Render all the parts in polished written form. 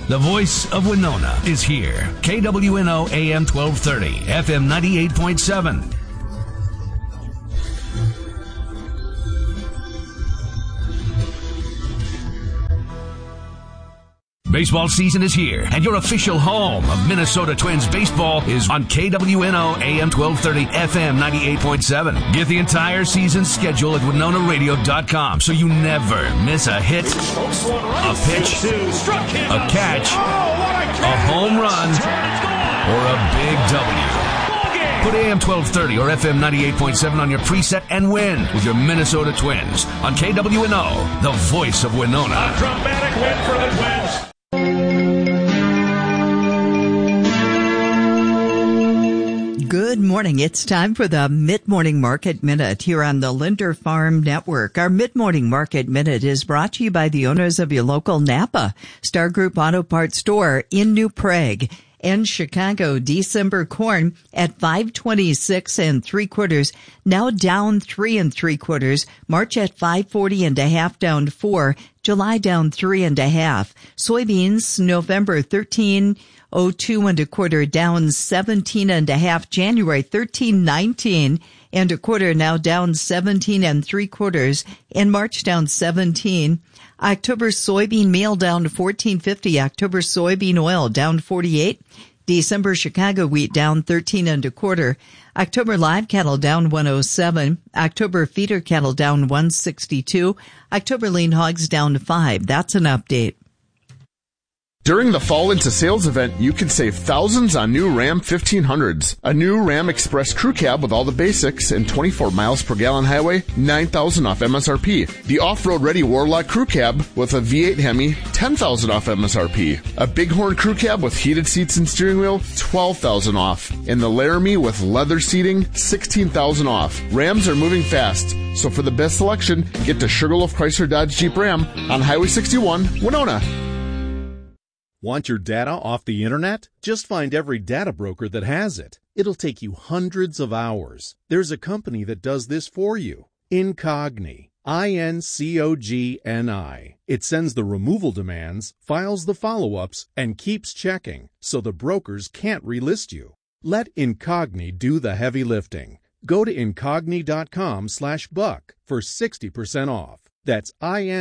The voice of Winona is here. KWNO AM 1230, FM 98.7. Baseball season is here, and your official home of Minnesota Twins baseball is on KWNO AM 1230, FM 98.7. Get the entire season schedule at WinonaRadio.com so you never miss a hit, a pitch, a catch, a home run, or a big W. Put AM 1230 or FM 98.7 on your preset and win with your Minnesota Twins on KWNO, the voice of Winona. A dramatic win for the Twins. Good morning. It's time for the Mid-Morning Market Minute here on the Linder Farm Network. Our Mid-Morning Market Minute is brought to you by the owners of your local Napa Star Group Auto Parts store in New Prague. And Chicago, December corn at 5.26 3/4, now down 3 3/4. March at 5.40 1/2, down 4. July down 3 1/2. Soybeans, November 13.02 1/4, down 17 1/2. January 13.19 1/4, now down 17 3/4. And March down 17. October soybean meal down to 14.50. October soybean oil down 48. December Chicago wheat down 13 1/4. October live cattle down 107. October feeder cattle down 162. October lean hogs down 5. That's an update. During the Fall Into Sales event, you can save thousands on new Ram 1500s. A new Ram Express crew cab with all the basics and 24 miles per gallon highway, $9,000 off MSRP. The off-road ready Warlock crew cab with a V8 Hemi, $10,000 off MSRP. A Bighorn crew cab with heated seats and steering wheel, $12,000 off. And the Laramie with leather seating, $16,000 off. Rams are moving fast, so for the best selection, get to Sugarloaf Chrysler Dodge Jeep Ram on Highway 61, Winona. Want your data off the internet? Just find every data broker that has it. It'll take you hundreds of hours. There's a company that does this for you. Incogni. INCOGNI. It sends the removal demands, files the follow-ups, and keeps checking, so the brokers can't relist you. Let Incogni do the heavy lifting. Go to incogni.com/buck for 60% off. That's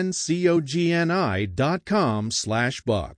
INCOGNI.com/buck.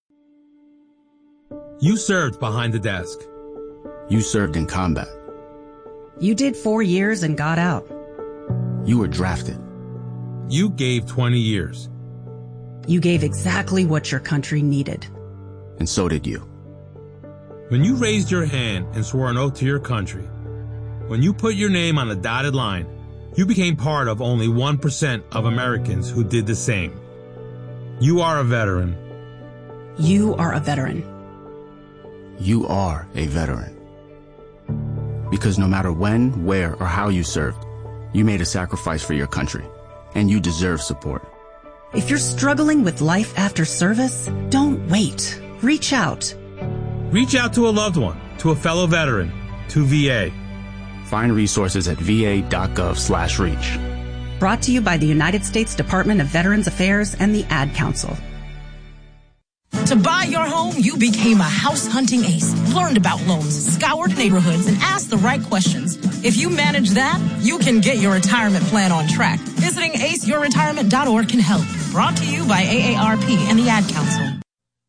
You served behind the desk. You served in combat. You did 4 years and got out. You were drafted. You gave 20 years. You gave exactly what your country needed. And so did you. When you raised your hand and swore an oath to your country, when you put your name on the dotted line, you became part of only 1% of Americans who did the same. You are a veteran. You are a veteran. You are a veteran. Because no matter when, where, or how you served, you made a sacrifice for your country, and you deserve support. If you're struggling with life after service, don't wait. Reach out. Reach out to a loved one, to a fellow veteran, to VA. Find resources at va.gov/reach. Brought to you by the United States Department of Veterans Affairs and the Ad Council. To buy your home, you became a house hunting ace, learned about loans, scoured neighborhoods, and asked the right questions. If you manage that, you can get your retirement plan on track. Visiting aceyourretirement.org can help. Brought to you by AARP and the Ad Council.